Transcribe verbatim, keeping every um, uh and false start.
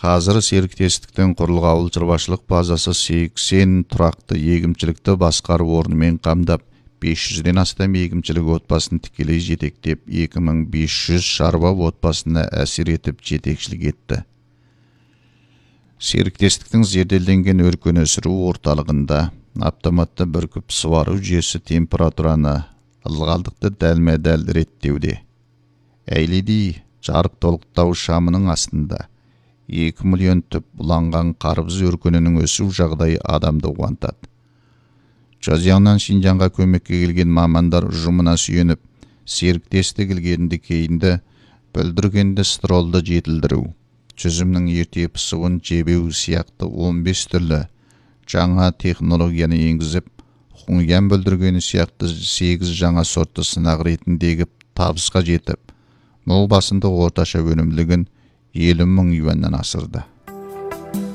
Қазір серіктестіктің құрылғы ауыл шаруашылық базасы сексен тұрақты егіншілікті басқару орнымен қамдап, бес жүзден астам егіншілік отбасын тікелей жетектеп, екі мың бес жүз шаруа отбасына әсер етіп жетекшілік етті. Серіктестіктің зерделенген өркен өсіру орталығында автоматты бүркіп суару жүйесі температураны, ылғалдықты дәлме-дәл реттеуде. Әйледи жарық толықтау шамының астында екі миллион түп бұланған қарбыз өркенінің өсу жағдайы адамды қуантады. Жазияңнан Шинжанға көмекке келген мамандар ұжымына сүйеніп, серіктестік ілгерінді кейінді бүлдіргенді стролды жетілдіру, жүзімнің ерте пысуын жебеу сияқты он бес түрлі жаңа технологияны енгізіп, құңян бүлдіргені сияқты сегіз жаңа сортты сынақ ретіндегі табысқа жетіп, мол басында орташа өнімділігін елу мың юаннан асырды.